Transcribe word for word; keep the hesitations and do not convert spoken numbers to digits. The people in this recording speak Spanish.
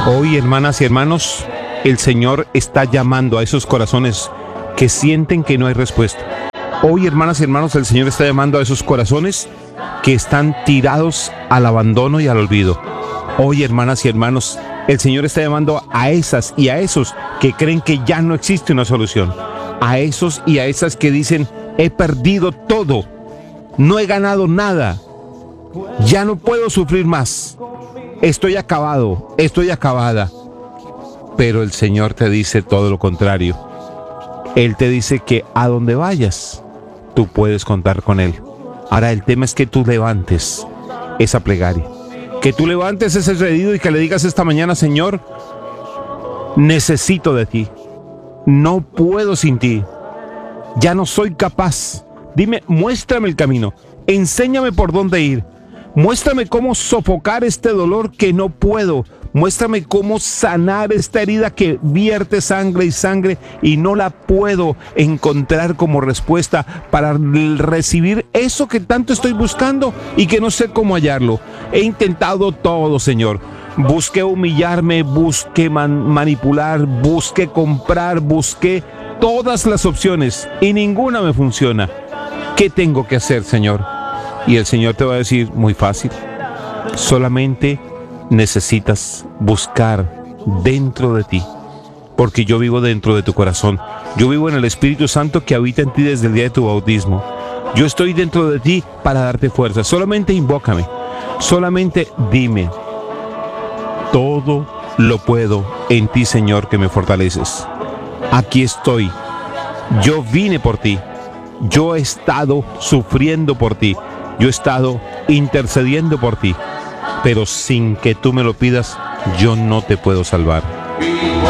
Hoy, hermanas y hermanos, el Señor está llamando a esos corazones que sienten que no hay respuesta. Hoy, hermanas y hermanos, el Señor está llamando a esos corazones que están tirados al abandono y al olvido. Hoy, hermanas y hermanos, el Señor está llamando a esas y a esos que creen que ya no existe una solución. A esos y a esas que dicen, he perdido todo, no he ganado nada, ya no puedo sufrir más, estoy acabado, estoy acabada. Pero el Señor te dice todo lo contrario. Él te dice que a donde vayas, tú puedes contar con Él. Ahora el tema es que tú levantes esa plegaria, que tú levantes ese pedido y que le digas esta mañana, Señor, necesito de ti, no puedo sin ti, ya no soy capaz. Dime, muéstrame el camino, enséñame por dónde ir, muéstrame cómo sofocar este dolor que no puedo, muéstrame cómo sanar esta herida que vierte sangre y sangre y no la puedo encontrar como respuesta para recibir eso que tanto estoy buscando y que no sé cómo hallarlo. He intentado todo, Señor. Busqué humillarme, busqué man- manipular, busqué comprar, busqué todas las opciones y ninguna me funciona. ¿Qué tengo que hacer, Señor? Y el Señor te va a decir, muy fácil, solamente necesitas buscar dentro de ti, porque yo vivo dentro de tu corazón. Yo vivo en el Espíritu Santo que habita en ti desde el día de tu bautismo. Yo estoy dentro de ti para darte fuerza. Solamente invócame, solamente dime, todo lo puedo en ti, Señor, que me fortaleces. Aquí estoy, yo vine por ti, yo he estado sufriendo por ti, yo he estado intercediendo por ti, pero sin que tú me lo pidas, yo no te puedo salvar.